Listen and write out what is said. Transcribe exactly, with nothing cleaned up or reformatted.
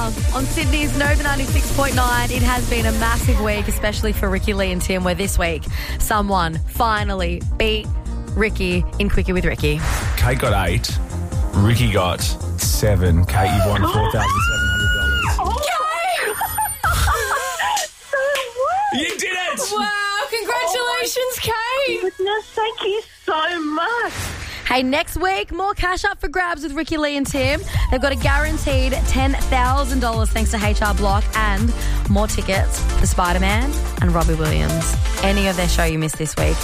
now on Sydney's Nova ninety-six point nine. It has been a massive week, especially for Ricky Lee and Tim, where this week someone finally beat Ricky in Quickie with Ricky. Kate got eight. Ricky got seven. Kate, you've won four thousand seven hundred dollars. You did it! Wow, congratulations, Kate. Goodness, thank you so much. Hey, next week, more cash up for grabs with Ricky Lee and Tim. They've got a guaranteed ten thousand dollars thanks to H R Block and more tickets for Spider-Man and Robbie Williams. Any of their show you missed this week,